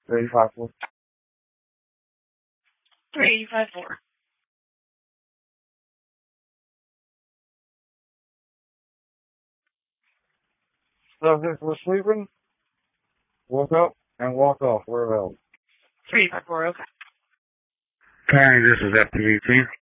385-4. 385-4. Subject was sleeping, woke up, and walked off. We're available. 384, okay. County, this is FPV team.